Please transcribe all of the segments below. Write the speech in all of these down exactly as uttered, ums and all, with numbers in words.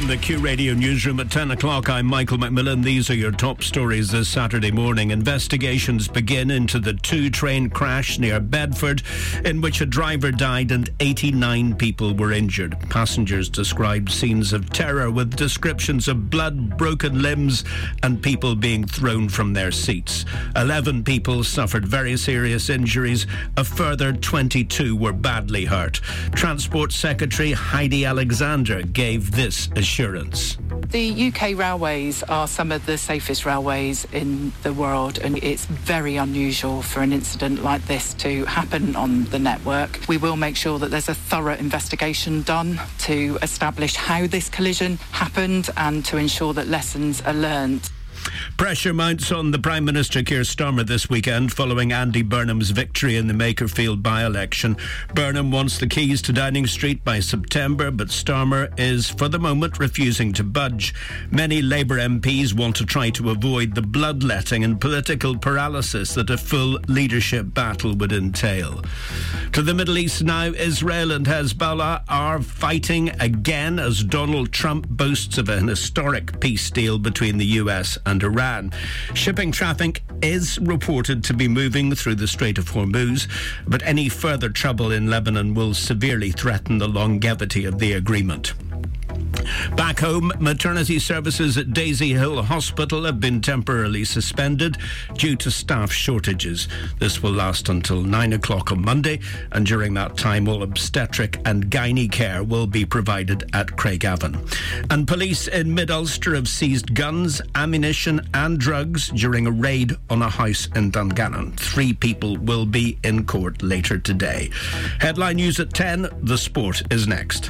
From the Q Radio newsroom at ten o'clock, I'm Michael McMillan. These are your top stories this Saturday morning. Investigations begin into the two-train crash near Bedford, in which a driver died and eighty-nine people were injured. Passengers described scenes of terror with descriptions of blood, broken limbs and people being thrown from their seats. Eleven people suffered very serious injuries. A further twenty-two were badly hurt. Transport Secretary Heidi Alexander gave this assurance. The U K railways are some of the safest railways in the world, and it's very unusual for an incident like this to happen on the network. We will make sure that there's a thorough investigation done to establish how this collision happened and to ensure that lessons are learned. Pressure mounts on the Prime Minister Keir Starmer this weekend following Andy Burnham's victory in the Makerfield by-election. Burnham wants the keys to Downing Street by September, but Starmer is, for the moment, refusing to budge. Many Labour M Ps want to try to avoid the bloodletting and political paralysis that a full leadership battle would entail. To the Middle East now, Israel and Hezbollah are fighting again as Donald Trump boasts of an historic peace deal between the U S and Iran. Shipping traffic is reported to be moving through the Strait of Hormuz, but any further trouble in Lebanon will severely threaten the longevity of the agreement. Back home, maternity services at Daisy Hill Hospital have been temporarily suspended due to staff shortages. This will last until nine o'clock on Monday, and during that time all obstetric and gynae care will be provided at Craigavon. And police in Mid-Ulster have seized guns, ammunition and drugs during a raid on a house in Dungannon. Three people will be in court later today. Headline news at ten. The sport is next.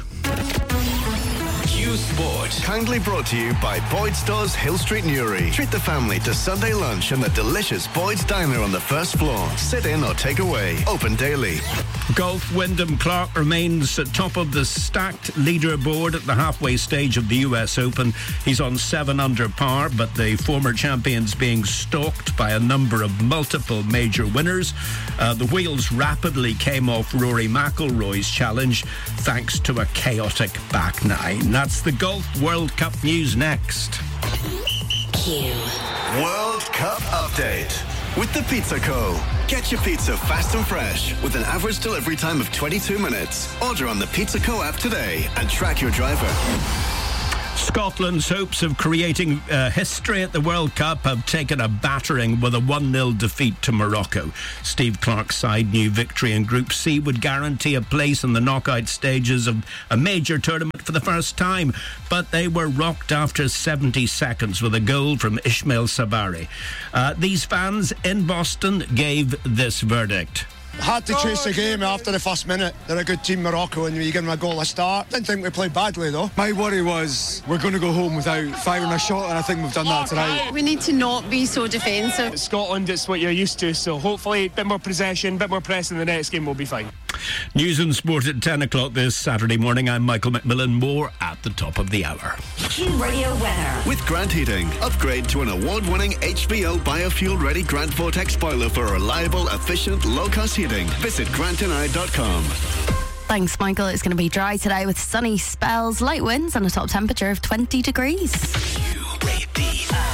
Q Sport. Kindly brought to you by Boyd's Stores Hill Street Newry. Treat the family to Sunday lunch in the delicious Boyd's Diner on the first floor. Sit in or take away. Open daily. Golf. Wyndham Clark remains at top of the stacked leaderboard at the halfway stage of the U S Open. He's on seven under par, but the former champion's being stalked by a number of multiple major winners. Uh, the wheels rapidly came off Rory McIlroy's challenge thanks to a chaotic back nine. That's the Golf World Cup news next. Q World Cup update with the Pizza Co. Get your pizza fast and fresh with an average delivery time of twenty-two minutes. Order on the Pizza Co app today and track your driver. Scotland's hopes of creating uh, history at the World Cup have taken a battering with a one nil defeat to Morocco. Steve Clarke's side knew victory in Group C would guarantee a place in the knockout stages of a major tournament for the first time, but they were rocked after seventy seconds with a goal from Ismail Sabari. Uh, these fans in Boston gave this verdict. Had to chase the game after the first minute. They're a good team, Morocco, and you give them a goal to start. Didn't think we played badly, though. My worry was we're going to go home without firing a shot, and I think we've done that tonight. We need to not be so defensive. Scotland, it's what you're used to, so hopefully a bit more possession, a bit more press in the next game, we'll be fine. News and sport at ten o'clock this Saturday morning. I'm Michael McMillan. More at the top of the hour. Q Radio weather. With Grant Heating. Upgrade to an award-winning H V O biofuel-ready Grant Vortex boiler for reliable, efficient, low-cost heating. Visit grant and I dot com. Thanks, Michael. It's going to be dry today with sunny spells, light winds and a top temperature of twenty degrees. Q Radio.